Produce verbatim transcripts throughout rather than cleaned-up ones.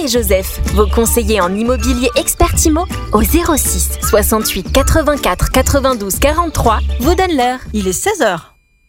et Joseph, vos conseillers en immobilier expert Imo, au zéro six soixante-huit quatre-vingt-quatre quatre-vingt-douze quarante-trois, vous donnent l'heure. Il est seize heures.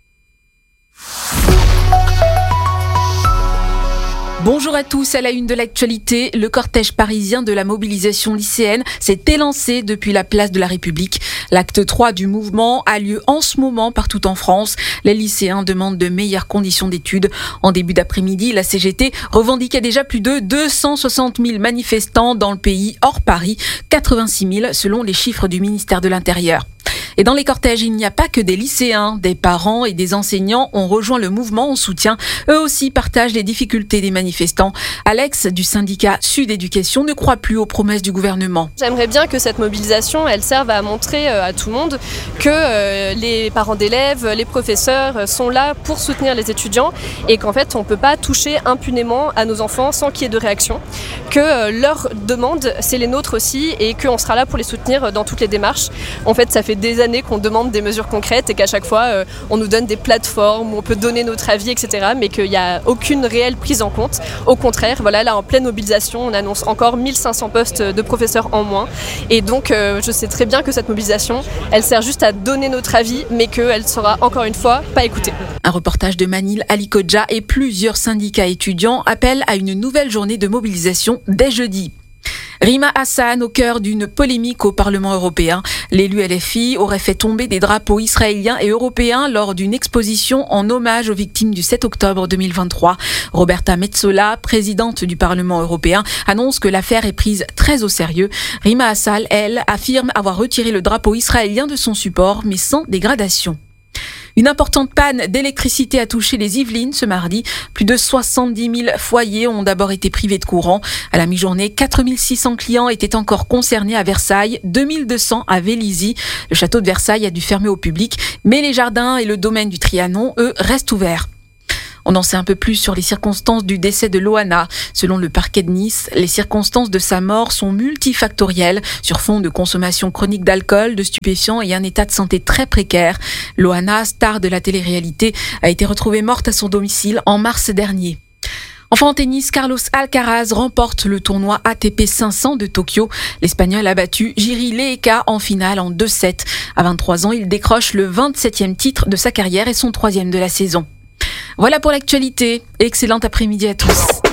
Bonjour à tous, à la une de l'actualité, le cortège parisien de la mobilisation lycéenne s'est élancé depuis la place de la République. L'acte trois du mouvement a lieu en ce moment partout en France. Les lycéens demandent de meilleures conditions d'études. En début d'après-midi, la C G T revendiquait déjà plus de deux cent soixante mille manifestants dans le pays, hors Paris, quatre-vingt-six mille selon les chiffres du ministère de l'Intérieur. Et dans les cortèges, il n'y a pas que des lycéens. Des parents et des enseignants ont rejoint le mouvement en soutien. Eux aussi partagent les difficultés des manifestants. Alex, du syndicat Sud Éducation, ne croit plus aux promesses du gouvernement. J'aimerais bien que cette mobilisation, elle serve à montrer à tout le monde que euh, les parents d'élèves, les professeurs sont là pour soutenir les étudiants et qu'en fait, on ne peut pas toucher impunément à nos enfants sans qu'il y ait de réaction. Que euh, leurs demandes, c'est les nôtres aussi et qu'on sera là pour les soutenir dans toutes les démarches. En fait, ça fait des années qu'on demande des mesures concrètes et qu'à chaque fois euh, on nous donne des plateformes où on peut donner notre avis, et cetera. Mais qu'il n'y a aucune réelle prise en compte. Au contraire, voilà, là en pleine mobilisation, on annonce encore mille cinq cents postes de professeurs en moins. Et donc euh, je sais très bien que cette mobilisation, elle sert juste à donner notre avis, mais qu'elle sera encore une fois pas écoutée. Un reportage de Manil Ali Kodja et plusieurs syndicats étudiants appellent à une nouvelle journée de mobilisation dès jeudi. Rima Hassan, au cœur d'une polémique au Parlement européen. L'élu L F I aurait fait tomber des drapeaux israéliens et européens lors d'une exposition en hommage aux victimes du sept octobre deux mille vingt-trois. Roberta Metsola, présidente du Parlement européen, annonce que l'affaire est prise très au sérieux. Rima Hassan, elle, affirme avoir retiré le drapeau israélien de son support, mais sans dégradation. Une importante panne d'électricité a touché les Yvelines ce mardi. Plus de soixante-dix mille foyers ont d'abord été privés de courant. À la mi-journée, quatre mille six cents clients étaient encore concernés à Versailles, deux mille deux cents à Vélizy. Le château de Versailles a dû fermer au public, mais les jardins et le domaine du Trianon, eux, restent ouverts. On en sait un peu plus sur les circonstances du décès de Loana. Selon le parquet de Nice, les circonstances de sa mort sont multifactorielles, sur fond de consommation chronique d'alcool, de stupéfiants et un état de santé très précaire. Loana, star de la télé-réalité, a été retrouvée morte à son domicile en mars dernier. Enfin en tennis, Carlos Alcaraz remporte le tournoi A T P cinq cents de Tokyo. L'Espagnol a battu Jiri Leeka en finale en deux sept. À vingt-trois ans, il décroche le vingt-septième titre de sa carrière et son troisième de la saison. Voilà pour l'actualité. Excellent après-midi à tous.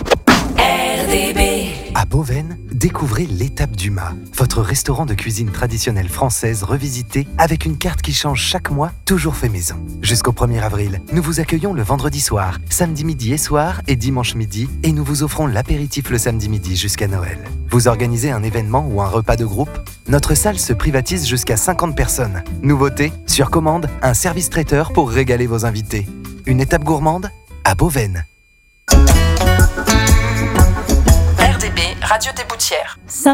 R D B. À Beauvais, découvrez l'étape du mât, votre restaurant de cuisine traditionnelle française revisité avec une carte qui change chaque mois, toujours fait maison. Jusqu'au premier avril, nous vous accueillons le vendredi soir, samedi midi et soir et dimanche midi et nous vous offrons l'apéritif le samedi midi jusqu'à Noël. Vous organisez un événement ou un repas de groupe? Notre salle se privatise jusqu'à cinquante personnes. Nouveauté, sur commande, un service traiteur pour régaler vos invités. Une étape gourmande à Beauvais. R D B, Radio des Boutières.